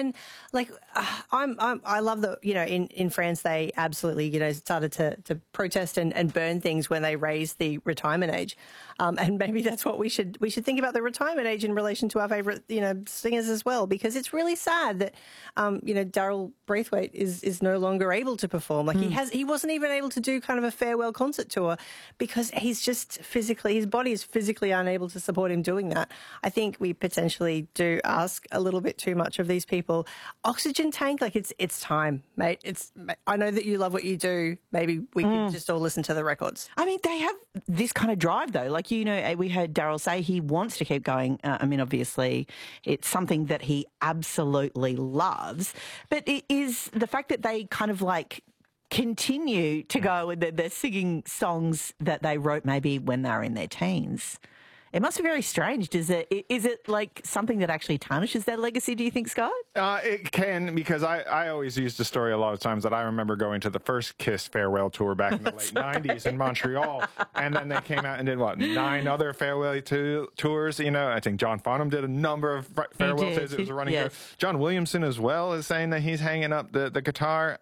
even like I love that, in France they absolutely, started to protest and burn things when they raised the retirement age. And maybe that's what we should think about, the retirement age in relation to our favourite, singers as well, because it's really sad that, Daryl Braithwaite is no longer able to perform. Like he wasn't even able to do kind of a farewell concert tour because he's just his body is physically unable to support him doing that. I think we potentially do ask a little bit too much of these people. Oxygen Tank, like it's time, mate. I know that you love what you do. Maybe we could just all listen to the records. I mean, they have this kind of drive though. Like, we heard Daryl say he wants to keep going. I mean, obviously it's something that he absolutely loves, but it is the fact that they kind of like continue to go and they're singing songs that they wrote maybe when they were in their teens. It must be very strange. Is it like something that actually tarnishes their legacy, do you think, Scott? It can, because I always use the story a lot of times that I remember going to the first Kiss farewell tour back in the late 90s in Montreal, and then they came out and did, 9 other farewell tours, I think John Farnham did a number of farewell tours. It was a running tour. John Williamson as well is saying that he's hanging up the guitar.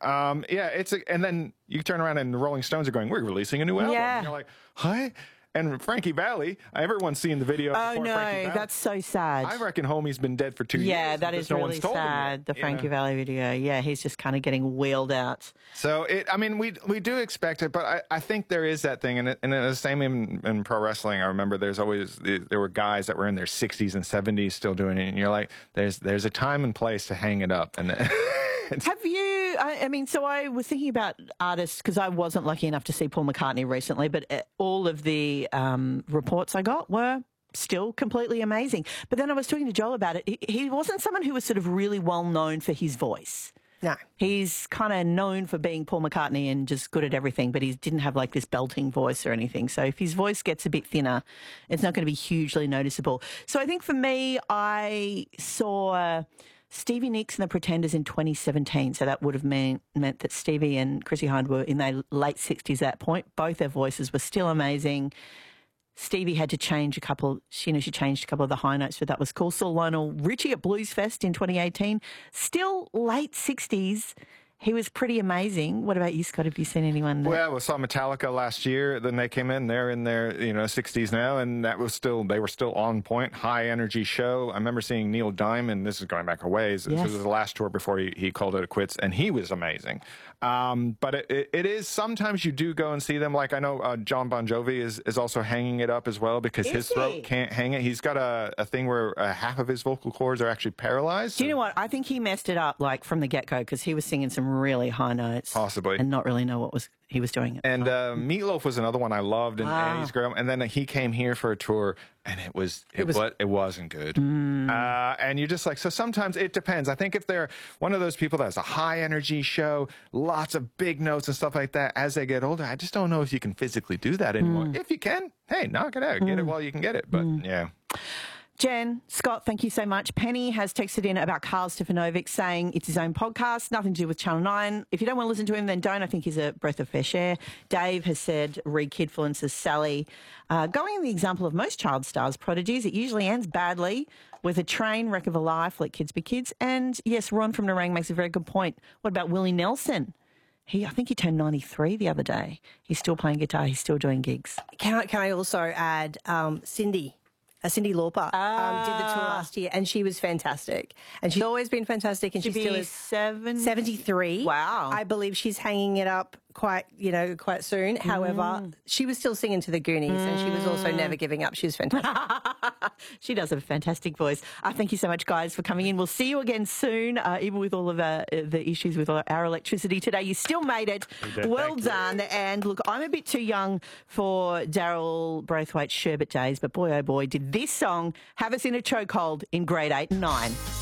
And then you turn around and the Rolling Stones are going, we're releasing a new album. Yeah. And you're like, huh? And Frankie Valli, everyone's seen the video. Oh, no, that's so sad. I reckon homie's been dead for 2 years. Yeah, that is really sad, the Frankie Valli video. Yeah, he's just kind of getting wheeled out. So, we do expect it, but I think there is that thing. And the same in pro wrestling. I remember there were guys that were in their 60s and 70s still doing it. And you're like, there's a time and place to hang it up. And have you, so I was thinking about artists, because I wasn't lucky enough to see Paul McCartney recently, but all of the reports I got were still completely amazing. But then I was talking to Joel about it. He wasn't someone who was sort of really well known for his voice. No. He's kind of known for being Paul McCartney and just good at everything, but he didn't have like this belting voice or anything. So if his voice gets a bit thinner, it's not going to be hugely noticeable. So I think for me, I saw Stevie Nicks and the Pretenders in 2017. So that would have meant that Stevie and Chrissie Hynde were in their late 60s at that point. Both their voices were still amazing. Stevie had to change she changed a couple of the high notes, but that was cool. Saw Lionel Richie at Blues Fest in 2018. Still late 60s. He was pretty amazing. What about you, Scott? Have you seen anyone? Well, we saw Metallica last year. Then they came in. They're in their 60s now, and they were still on point, high energy show. I remember seeing Neil Diamond. This is going back a ways. This was the last tour before he called it quits, and he was amazing. But it is sometimes you do go and see them. Like I know John Bon Jovi is also hanging it up as well because his throat can't hang it. He's got a thing where half of his vocal cords are actually paralyzed. Do you know what? I think he messed it up like from the get-go because he was singing some really high notes. Possibly. And not really know he was doing it. And Meatloaf was another one I loved, and Annie's Girl. And then he came here for a tour, and it wasn't good. And you're just like, so sometimes it depends. I think if they're one of those people that has a high energy show, lots of big notes and stuff like that, as they get older, I just don't know if you can physically do that anymore. If you can, hey, knock it out. Get it while you can get it. But yeah. Jen, Scott, thank you so much. Penny has texted in about Karl Stefanovic saying it's his own podcast, nothing to do with Channel 9. If you don't want to listen to him, then don't. I think he's a breath of fresh air. Dave has said, read Kidfluencer's Sally. Going in the example of most child stars prodigies, it usually ends badly with a train wreck of a life, let kids be kids. And yes, Ron from Nerang makes a very good point. What about Willie Nelson? I think he turned 93 the other day. He's still playing guitar. He's still doing gigs. Can I also add Cyndi Lauper did the tour last year, and she was fantastic. And she's always been fantastic, and she still is 73. Wow. I believe she's hanging it up quite soon. However, she was still singing to the Goonies, and she was also never giving up. She was fantastic. She does have a fantastic voice. Thank you so much, guys, for coming in. We'll see you again soon, even with all of the issues with our electricity today. You still made it. Well done. And look, I'm a bit too young for Daryl Braithwaite's Sherbet days, but boy, oh boy, did this song have us in a chokehold in grade 8 and 9.